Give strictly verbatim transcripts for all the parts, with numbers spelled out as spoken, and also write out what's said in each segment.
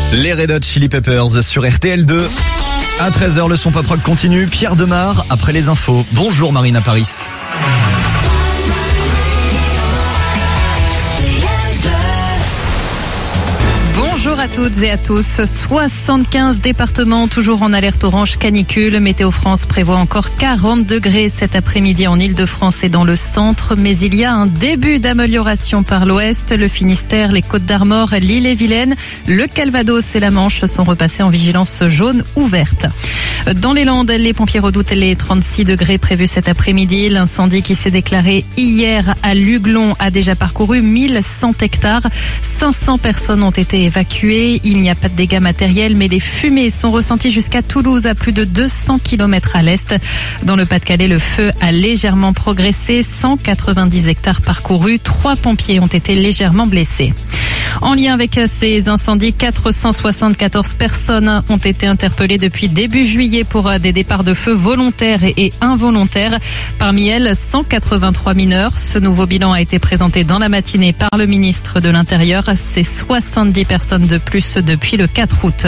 Les Red Hot Chili Peppers sur R T L deux. À treize heures, le son pop rock continue. Pierre Demar, après les infos. Bonjour Marina Paris. Bonjour à toutes et à tous. soixante-quinze départements toujours en alerte orange canicule. Météo France prévoit encore quarante degrés cet après-midi en Île-de-France et dans le centre. Mais il y a un début d'amélioration par l'ouest. Le Finistère, les Côtes-d'Armor, l'Île-et-Vilaine, le Calvados et la Manche sont repassés en vigilance jaune ouverte. Dans les Landes, les pompiers redoutent les trente-six degrés prévus cet après-midi. L'incendie qui s'est déclaré hier à Luglon a déjà parcouru mille cent hectares. cinq cents personnes ont été évacuées. Il n'y a pas de dégâts matériels, mais les fumées sont ressenties jusqu'à Toulouse, à plus de deux cents kilomètres à l'est. Dans le Pas-de-Calais, le feu a légèrement progressé. cent quatre-vingt-dix hectares parcourus. Trois pompiers ont été légèrement blessés. En lien avec ces incendies, quatre cent soixante-quatorze personnes ont été interpellées depuis début juillet pour des départs de feu volontaires et involontaires. Parmi elles, cent quatre-vingt-trois mineurs. Ce nouveau bilan a été présenté dans la matinée par le ministre de l'Intérieur. C'est soixante-dix personnes de plus depuis le quatre août.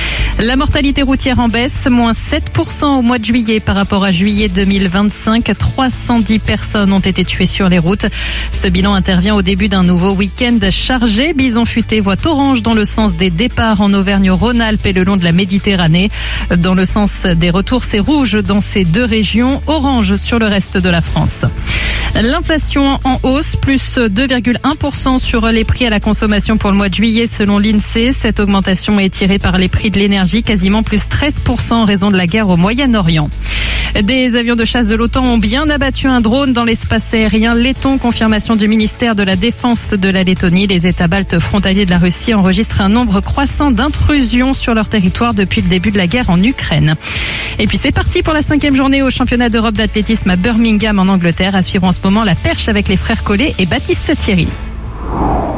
La mortalité routière en baisse, moins sept pour cent au mois de juillet par rapport à juillet deux mille vingt-cinq. trois cent dix personnes ont été tuées sur les routes. Ce bilan intervient au début d'un nouveau week-end chargé. Bison futé voie orange dans le sens des départs en Auvergne-Rhône-Alpes et le long de la Méditerranée. Dans le sens des retours, c'est rouge dans ces deux régions, orange sur le reste de la France. L'inflation en hausse, plus deux virgule un pour cent sur les prix à la consommation pour le mois de juillet selon l'INSEE. Cette augmentation est tirée par les prix de l'énergie, quasiment plus treize pour cent en raison de la guerre au Moyen-Orient. Des avions de chasse de l'OTAN ont bien abattu un drone dans l'espace aérien letton. Confirmation du ministère de la Défense de la Lettonie. Les États baltes frontaliers de la Russie enregistrent un nombre croissant d'intrusions sur leur territoire depuis le début de la guerre en Ukraine. Et puis c'est parti pour la cinquième journée au championnat d'Europe d'athlétisme à Birmingham en Angleterre. À suivre en ce moment la perche avec les frères Collet et Baptiste Thierry.